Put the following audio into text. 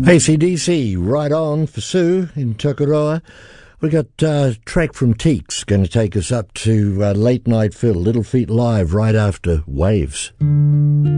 AC/DC, Right On for Sue in Tokoroa. We got a track from Teeks going to take us up to Late Night Phil, Little Feat Live, right after Waves.